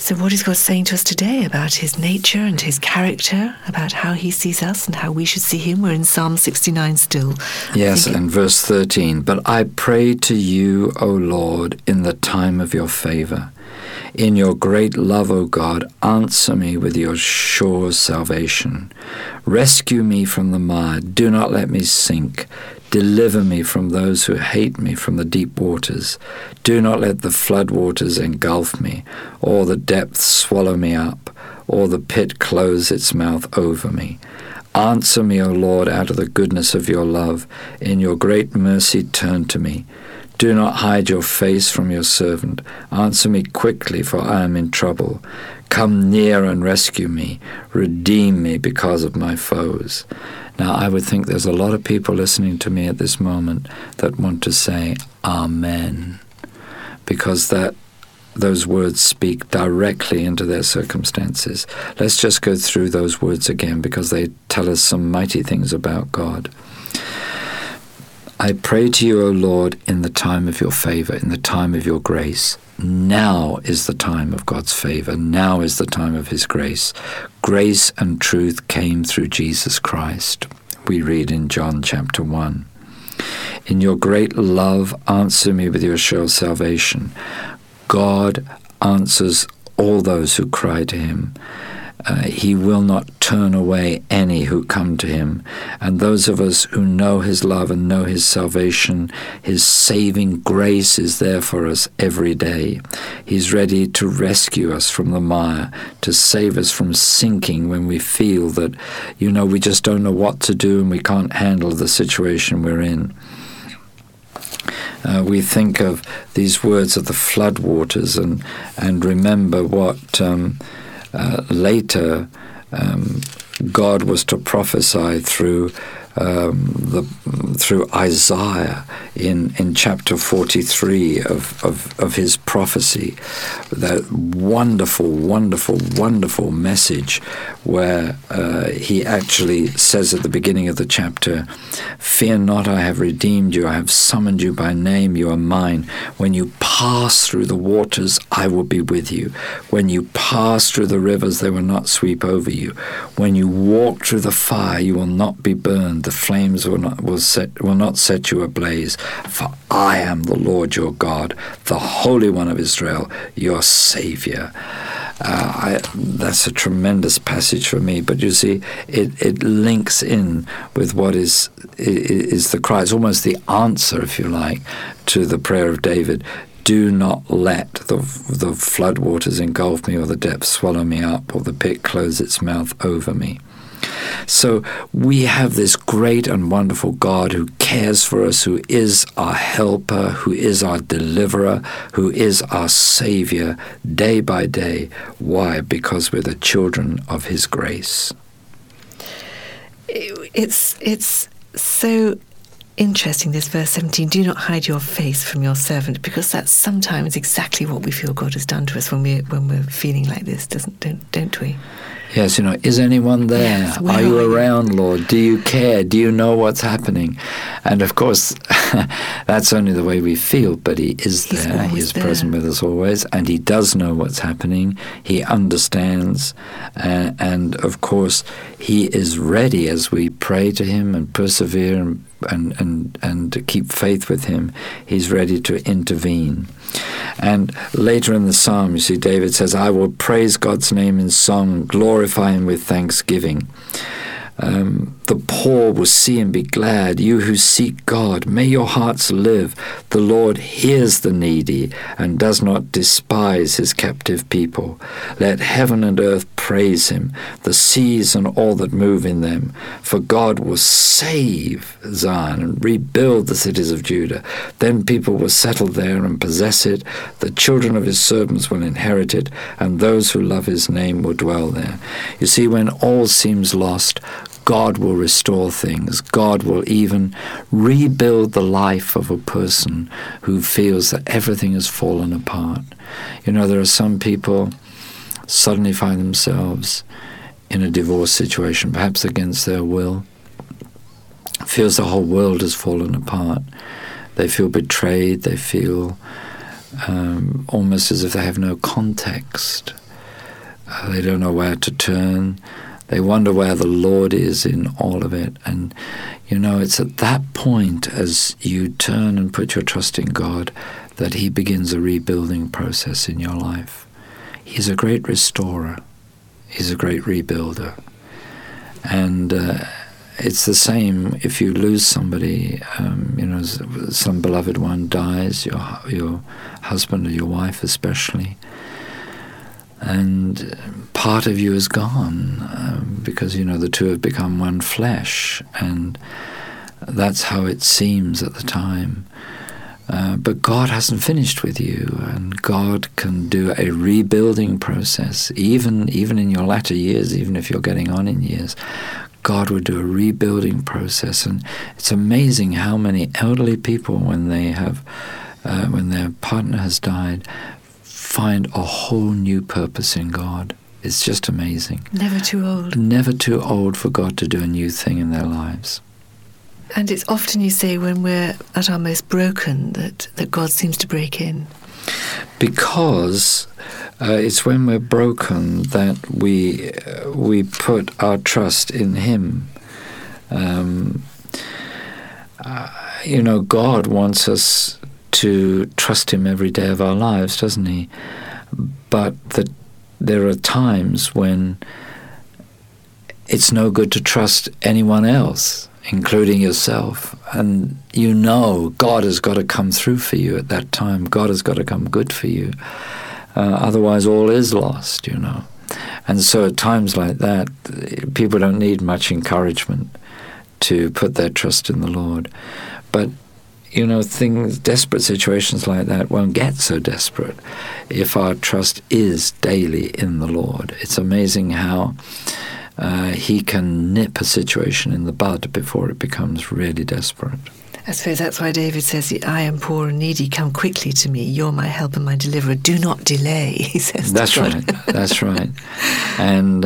So what is God saying to us today about his nature and his character, about how he sees us and how we should see him? We're in Psalm 69 still. Yes, and verse 13. But I pray to you, O Lord, in the time of your favor. In your great love, O God, answer me with your sure salvation. Rescue me from the mire. Do not let me sink. Deliver me from those who hate me, from the deep waters. Do not let the flood waters engulf me, or the depths swallow me up, or the pit close its mouth over me. Answer me, O Lord, out of the goodness of your love. In your great mercy turn to me. Do not hide your face from your servant. Answer me quickly, for I am in trouble. Come near and rescue me. Redeem me because of my foes. Now, I would think there's a lot of people listening to me at this moment that want to say Amen, because those words speak directly into their circumstances. Let's just go through those words again, because they tell us some mighty things about God. I pray to you, O Lord, in the time of your favor, in the time of your grace. Now is the time of God's favor. Now is the time of his grace. Grace and truth came through Jesus Christ. We read in John chapter 1. In your great love, answer me with your sure salvation. God answers all those who cry to him. He will not turn away any who come to him. And those of us who know his love and know his salvation, his saving grace is there for us every day. He's ready to rescue us from the mire, to save us from sinking when we feel that, we just don't know what to do and we can't handle the situation we're in. We think of these words of the flood waters and remember what later God was to prophesy through Isaiah in chapter 43 of his prophecy, that wonderful message where he actually says at the beginning of the chapter, "Fear not, I have redeemed you, I have summoned you by name, you are mine. When you pass through the waters, I will be with you. When you pass through the rivers, they will not sweep over you. When you walk through the fire, you will not be burned. The flames will not set you ablaze. For I am the Lord your God, the Holy One of Israel, your Savior." That's a tremendous passage for me. But you see, it links in with what is the cry. It's almost the answer, if you like, to the prayer of David. Do not let the flood waters engulf me, or the depths swallow me up, or the pit close its mouth over me. So we have this great and wonderful God who cares for us, who is our helper, who is our deliverer, who is our Savior day by day. Why? Because we're the children of his grace. It's so interesting, this verse 17, do not hide your face from your servant, because that's sometimes exactly what we feel God has done to us when we're feeling like this, don't we? Yes, is anyone there? Yes, are you around, Lord? Do you care? Do you know what's happening? And of course, that's only the way we feel, but he is there. He is present with us always, and he does know what's happening. He understands, and of course, he is ready as we pray to him and persevere and to keep faith with him. He's ready to intervene. And later in the psalm, you see, David says, "I will praise God's name in song, glorify him with thanksgiving. The poor will see and be glad. You who seek God, may your hearts live. The Lord hears the needy and does not despise his captive people. Let heaven and earth praise him, the seas and all that move in them. For God will save Zion and rebuild the cities of Judah. Then people will settle there and possess it. The children of his servants will inherit it, and those who love his name will dwell there." You see, when all seems lost, God will restore things. God will even rebuild the life of a person who feels that everything has fallen apart. There are some people suddenly find themselves in a divorce situation, perhaps against their will. Feels the whole world has fallen apart. They feel betrayed. They feel almost as if they have no context. They don't know where to turn. They wonder where the Lord is in all of it. And, it's at that point, as you turn and put your trust in God, that he begins a rebuilding process in your life. He's a great restorer. He's a great rebuilder. And it's the same if you lose somebody, some beloved one dies, your husband or your wife especially, and part of you is gone because, the two have become one flesh, and that's how it seems at the time. But God hasn't finished with you, and God can do a rebuilding process, even in your latter years, even if you're getting on in years. God would do a rebuilding process, and it's amazing how many elderly people, when their partner has died, find a whole new purpose in God. It's just amazing. Never too old. Never too old for God to do a new thing in their lives. And it's often, you say, when we're at our most broken that God seems to break in. Because it's when we're broken that we put our trust in Him. God wants us to trust Him every day of our lives, doesn't He? But there are times when it's no good to trust anyone else, including yourself. And God has got to come through for you at that time. God has got to come good for you. Otherwise, all is lost, And so at times like that, people don't need much encouragement to put their trust in the Lord. But, desperate situations like that won't get so desperate if our trust is daily in the Lord. It's amazing how He can nip a situation in the bud before it becomes really desperate. I suppose that's why David says, I am poor and needy, come quickly to me. You're my help and my deliverer. Do not delay, he says. That's right. That's right. And,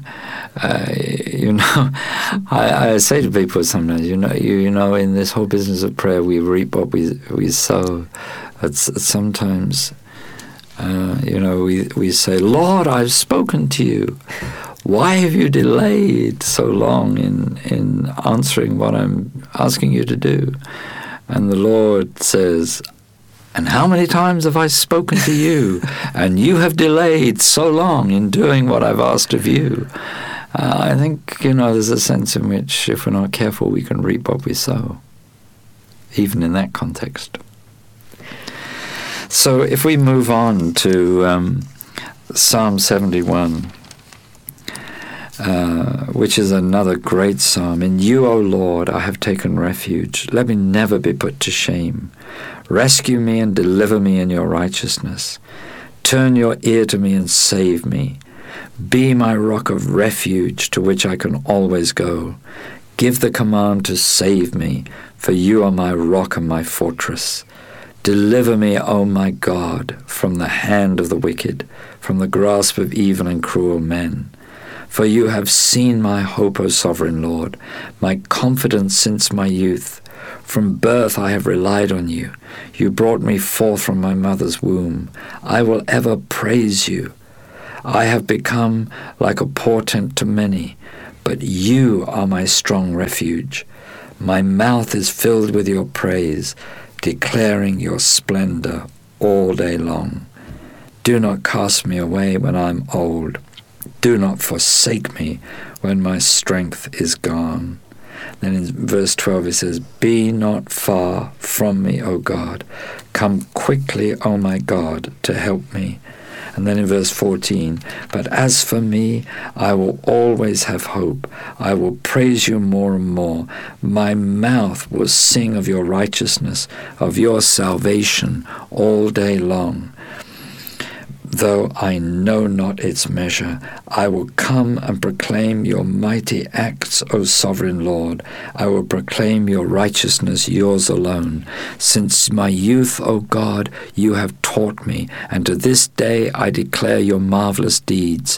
I say to people sometimes, in this whole business of prayer, we reap what we sow. Sometimes, we say, Lord, I've spoken to you. Why have you delayed so long in answering what I'm asking you to do? And the Lord says, and how many times have I spoken to you, and you have delayed so long in doing what I've asked of you? I think, there's a sense in which, if we're not careful, we can reap what we sow, even in that context. So if we move on to Psalm 71, which is another great psalm. In you, O Lord, I have taken refuge. Let me never be put to shame. Rescue me and deliver me in your righteousness. Turn your ear to me and save me. Be my rock of refuge to which I can always go. Give the command to save me, for you are my rock and my fortress. Deliver me, O my God, from the hand of the wicked, from the grasp of evil and cruel men. For you have seen my hope, O sovereign Lord, my confidence since my youth. From birth I have relied on you. You brought me forth from my mother's womb. I will ever praise you. I have become like a portent to many, but you are my strong refuge. My mouth is filled with your praise, declaring your splendor all day long. Do not cast me away when I am old. Do not forsake me when my strength is gone. Then in verse 12 it says, Be not far from me, O God. Come quickly, O my God, to help me. And then in verse 14, But as for me, I will always have hope. I will praise you more and more. My mouth will sing of your righteousness, of your salvation all day long. Though I know not its measure, I will come and proclaim your mighty acts, O sovereign Lord. I will proclaim your righteousness, yours alone. Since my youth, O God, you have taught me, and to this day I declare your marvelous deeds.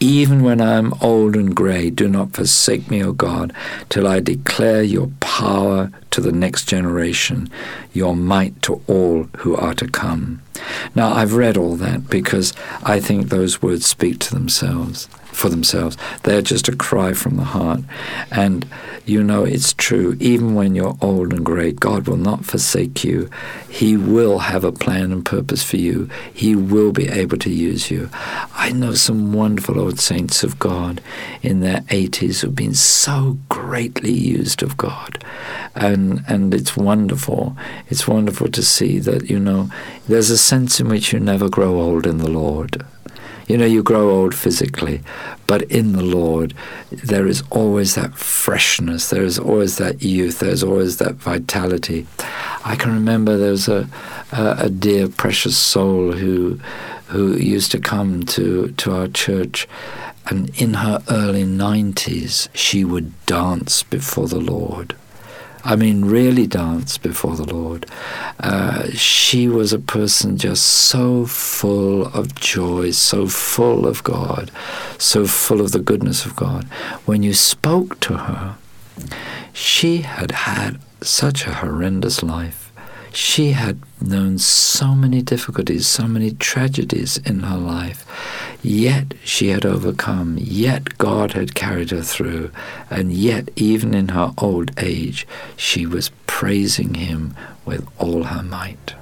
Even when I am old and grey, do not forsake me, O God, till I declare your power to the next generation, your might to all who are to come. Now, I've read all that because I think those words speak to themselves, for themselves. They're just a cry from the heart. And, it's true. Even when you're old and grey, God will not forsake you. He will have a plan and purpose for you. He will be able to use you. I know some wonderful old saints of God in their 80s who've been so greatly used of God. And it's wonderful. It's wonderful to see that, there's a sense in which you never grow old in the Lord. You grow old physically, but in the Lord, there is always that freshness. There is always that youth. There's always that vitality. I can remember there was a dear, precious soul who used to come to our church, and in her early 90s, she would dance before the Lord. I mean, really dance before the Lord. She was a person just so full of joy, so full of God, so full of the goodness of God. When you spoke to her, she had had such a horrendous life. She had known so many difficulties, so many tragedies in her life, yet she had overcome, yet God had carried her through, and yet even in her old age, she was praising Him with all her might.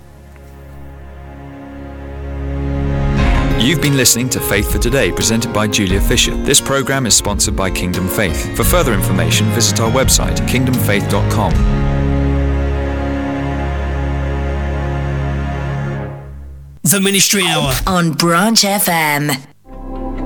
You've been listening to Faith for Today, presented by Julia Fisher. This program is sponsored by Kingdom Faith. For further information, visit our website, kingdomfaith.com. The Ministry Hour on Branch FM.